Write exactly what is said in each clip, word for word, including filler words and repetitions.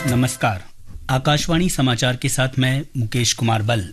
नमस्कार। आकाशवाणी समाचार के साथ मैं मुकेश कुमार बल।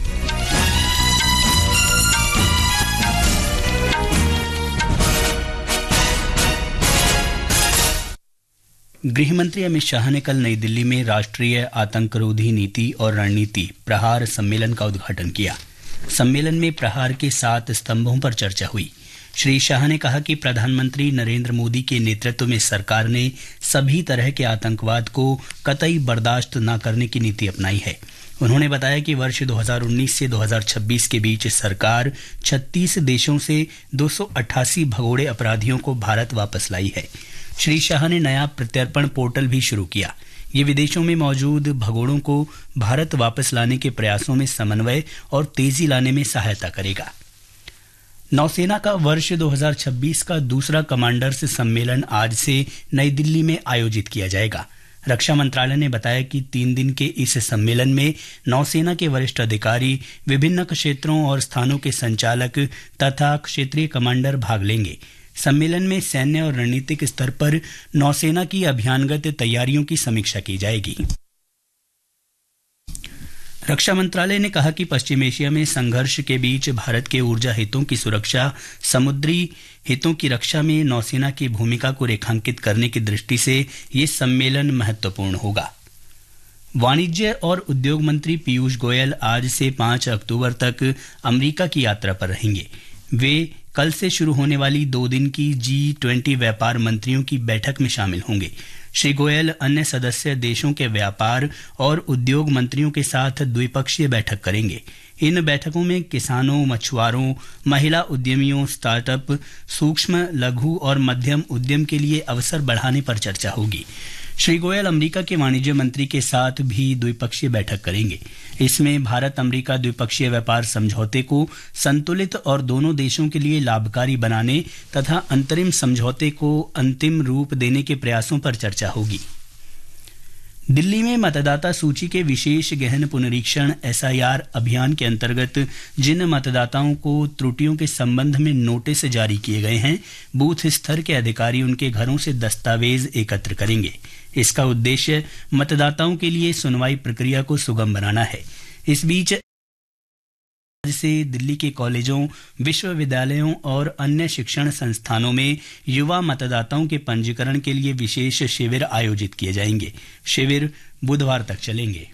गृहमंत्री अमित शाह ने कल नई दिल्ली में राष्ट्रीय आतंकरोधी नीति और रणनीति प्रहार सम्मेलन का उद्घाटन किया। सम्मेलन में प्रहार के सात स्तंभों पर चर्चा हुई। श्री शाह ने कहा कि प्रधानमंत्री नरेंद्र मोदी के नेतृत्व में सरकार ने सभी तरह के आतंकवाद को कतई बर्दाश्त न करने की नीति अपनाई है। उन्होंने बताया कि वर्ष दो हज़ार उन्नीस से दो हज़ार छब्बीस के बीच सरकार छत्तीस देशों से दो सौ अट्ठासी भगोड़े अपराधियों को भारत वापस लाई है। श्री शाह ने नया प्रत्यर्पण पोर्टल भी शुरू किया। ये विदेशों में मौजूद भगोड़ों को भारत वापस लाने के प्रयासों में समन्वय और तेजी लाने में सहायता करेगा। नौसेना का वर्ष दो हज़ार छब्बीस का दूसरा कमांडर्स सम्मेलन आज से नई दिल्ली में आयोजित किया जाएगा। रक्षा मंत्रालय ने बताया कि तीन दिन के इस सम्मेलन में नौसेना के वरिष्ठ अधिकारी, विभिन्न क्षेत्रों और स्थानों के संचालक तथा क्षेत्रीय कमांडर भाग लेंगे। सम्मेलन में सैन्य और रणनीतिक स्तर पर नौसेना की अभियानगत तैयारियों की समीक्षा की जाएगी। रक्षा मंत्रालय ने कहा कि पश्चिम एशिया में संघर्ष के बीच भारत के ऊर्जा हितों की सुरक्षा, समुद्री हितों की रक्षा में नौसेना की भूमिका को रेखांकित करने की दृष्टि से ये सम्मेलन महत्वपूर्ण होगा। वाणिज्य और उद्योग मंत्री पीयूष गोयल आज से पांच अक्टूबर तक अमेरिका की यात्रा पर रहेंगे। वे कल से शुरू होने वाली दो दिन की जी ट्वेंटी व्यापार मंत्रियों की बैठक में शामिल होंगे। श्री गोयल अन्य सदस्य देशों के व्यापार और उद्योग मंत्रियों के साथ द्विपक्षीय बैठक करेंगे। इन बैठकों में किसानों, मछुआरों, महिला उद्यमियों, स्टार्टअप, सूक्ष्म, लघु और मध्यम उद्यम के लिए अवसर बढ़ाने पर चर्चा होगी। श्री गोयल अमेरिका के वाणिज्य मंत्री के साथ भी द्विपक्षीय बैठक करेंगे। इसमें भारत अमेरिका द्विपक्षीय व्यापार समझौते को संतुलित और दोनों देशों के लिए लाभकारी बनाने तथा अंतरिम समझौते को अंतिम रूप देने के प्रयासों पर चर्चा होगी। दिल्ली में मतदाता सूची के विशेष गहन पुनरीक्षण एस आई आर अभियान के अंतर्गत जिन मतदाताओं को त्रुटियों के संबंध में नोटिस जारी किए गए हैं, बूथ स्तर के अधिकारी उनके घरों से दस्तावेज एकत्र करेंगे। इसका उद्देश्य मतदाताओं के लिए सुनवाई प्रक्रिया को सुगम बनाना है। इस बीच आज से दिल्ली के कॉलेजों, विश्वविद्यालयों और अन्य शिक्षण संस्थानों में युवा मतदाताओं के पंजीकरण के लिए विशेष शिविर आयोजित किए जाएंगे। शिविर बुधवार तक चलेंगे।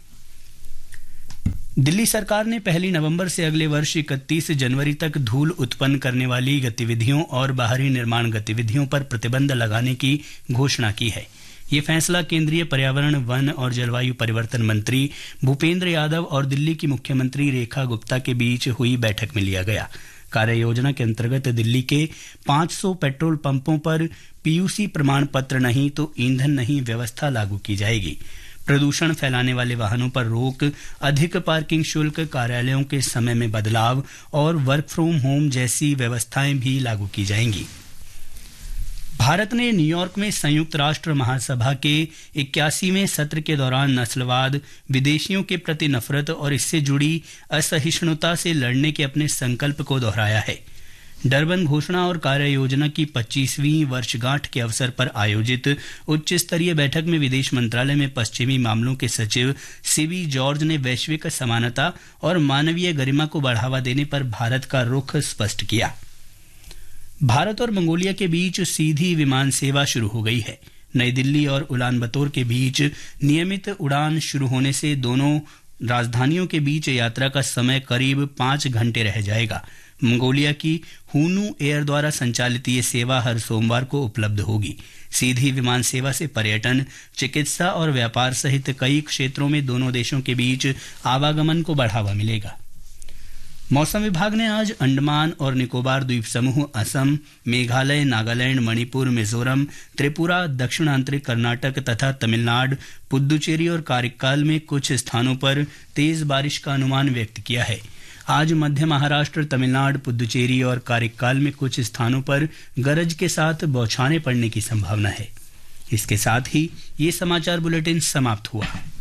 दिल्ली सरकार ने पहली नवंबर से अगले वर्ष इकतीस जनवरी तक धूल उत्पन्न करने वाली गतिविधियों और बाहरी निर्माण गतिविधियों पर प्रतिबंध लगाने की घोषणा की है। ये फैसला केंद्रीय पर्यावरण, वन और जलवायु परिवर्तन मंत्री भूपेंद्र यादव और दिल्ली की मुख्यमंत्री रेखा गुप्ता के बीच हुई बैठक में लिया गया। कार्य योजना के अंतर्गत दिल्ली के पाँच सौ पेट्रोल पंपों पर पी यू सी प्रमाण पत्र नहीं तो ईंधन नहीं व्यवस्था लागू की जाएगी। प्रदूषण फैलाने वाले वाहनों पर रोक, अधिक पार्किंग शुल्क, कार्यालयों के समय में बदलाव और वर्क फ्रॉम होम जैसी व्यवस्थाएं भी लागू की जाएंगी। भारत ने न्यूयॉर्क में संयुक्त राष्ट्र महासभा के इक्यासीवें सत्र के दौरान नस्लवाद, विदेशियों के प्रति नफरत और इससे जुड़ी असहिष्णुता से लड़ने के अपने संकल्प को दोहराया है। डरबन घोषणा और कार्य योजना की पच्चीसवीं वर्षगांठ के अवसर पर आयोजित उच्च स्तरीय बैठक में विदेश मंत्रालय में पश्चिमी मामलों के सचिव सीबी जॉर्ज ने वैश्विक समानता और मानवीय गरिमा को बढ़ावा देने पर भारत का रुख स्पष्ट किया। भारत और मंगोलिया के बीच सीधी विमान सेवा शुरू हो गई है। नई दिल्ली और उलानबतोर के बीच नियमित उड़ान शुरू होने से दोनों राजधानियों के बीच यात्रा का समय करीब पांच घंटे रह जाएगा। मंगोलिया की हुनु एयर द्वारा संचालित ये सेवा हर सोमवार को उपलब्ध होगी। सीधी विमान सेवा से पर्यटन, चिकित्सा और व्यापार सहित कई क्षेत्रों में दोनों देशों के बीच आवागमन को बढ़ावा मिलेगा। मौसम विभाग ने आज अंडमान और निकोबार द्वीप समूह, असम, मेघालय, नागालैंड, मणिपुर, मिजोरम, त्रिपुरा, दक्षिण आंतरिक कर्नाटक तथा तमिलनाडु, पुद्दुचेरी और कारिक्काल में कुछ स्थानों पर तेज बारिश का अनुमान व्यक्त किया है। आज मध्य महाराष्ट्र, तमिलनाडु, पुद्दुचेरी और कारिक्काल में कुछ स्थानों पर गरज के साथ बौछारें पड़ने की संभावना है। इसके साथ ही ये समाचार बुलेटिन समाप्त हुआ।